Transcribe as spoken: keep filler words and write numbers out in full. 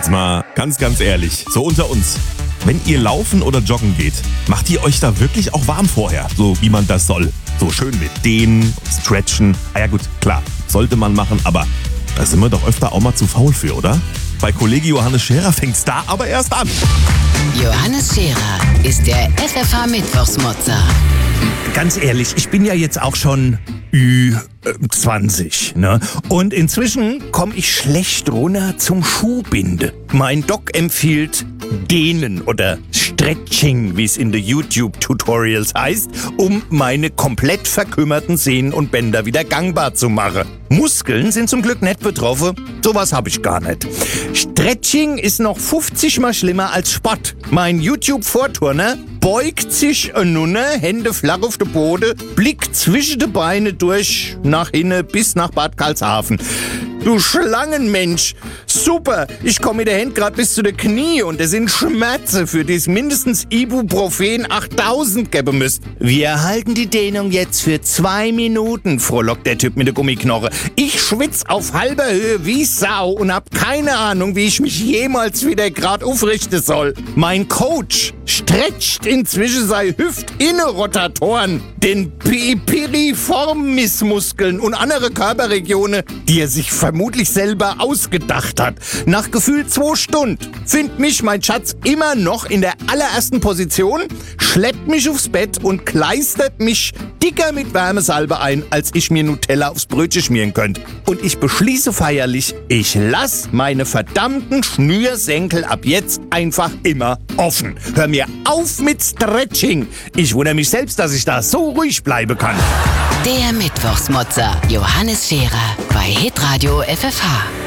Jetzt mal ganz, ganz ehrlich, so unter uns. Wenn ihr laufen oder joggen geht, macht ihr euch da wirklich auch warm vorher, so wie man das soll? So schön mit Dehnen, Stretchen. Ah ja gut, klar, sollte man machen, aber da sind wir doch öfter auch mal zu faul für, oder? Bei Kollege Johannes Scherer fängt's da aber erst an. Johannes Scherer ist der F F H-Mittwochsmotzer. Ganz ehrlich, ich bin ja jetzt auch schon Ü zwanzig, ne? Und inzwischen komme ich schlecht runter zum Schuhbinde. Mein Doc empfiehlt Dehnen oder Stretching, wie es in den YouTube-Tutorials heißt, um meine komplett verkümmerten Sehnen und Bänder wieder gangbar zu machen. Muskeln sind zum Glück nicht betroffen, sowas habe ich gar nicht. Stretching ist noch fünfzig Mal schlimmer als Sport. Mein YouTube-Vorturner beugt sich nunne, Hände flach auf den Boden, Blick zwischen die Beine durch, nach hinten bis nach Bad Karlshafen. Du Schlangenmensch! Super! Ich komme mit der Hand gerade bis zu den Knie und es sind Schmerzen, für die es mindestens Ibuprofen achttausend geben müsst. Wir halten die Dehnung jetzt für zwei Minuten, frohlockt der Typ mit der Gummiknoche. Ich schwitz auf halber Höhe wie Sau und hab keine Ahnung, wie ich mich jemals wieder gerade aufrichten soll. Mein Coach stretcht inzwischen seine Hüftinnenrotatoren, den Pi- Piriformismuskeln und andere Körperregionen, die er sich vermutlich selber ausgedacht hat. Nach gefühlt zwei Stunden findet mich mein Schatz immer noch in der allerersten Position, schleppt mich aufs Bett und kleistert mich dicker mit Wärmesalbe ein, als ich mir Nutella aufs Brötchen schmieren könnte. Und ich beschließe feierlich, ich lass meine verdammten Schnürsenkel ab jetzt einfach immer offen. Hör mir auf mit Stretching. Ich wundere mich selbst, dass ich da so ruhig bleiben kann. Der Mittwochsmotzer Johannes Scherer bei Hitradio F F H.